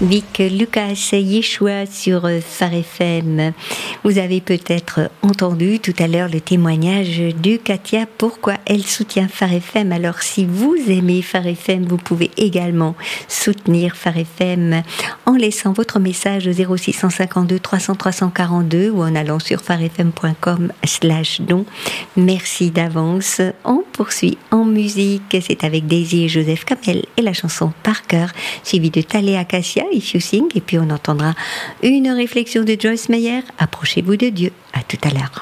Vic Lucas Yeshua sur Phare FM. Vous avez peut-être entendu tout à l'heure le témoignage de Katia, pourquoi elle soutient Phare FM. Alors si vous aimez Phare FM, vous pouvez également soutenir Phare FM en laissant votre message au 0652 300 342 ou en allant sur pharefm.com/don. Merci d'avance. On poursuit en musique. C'est avec Daisy et Joseph Kamel et la chanson Par cœur, suivie de Thalia Cassia, If You Sing, et puis on entendra une réflexion de Joyce Meyer. Approchez-vous de Dieu. À tout à l'heure.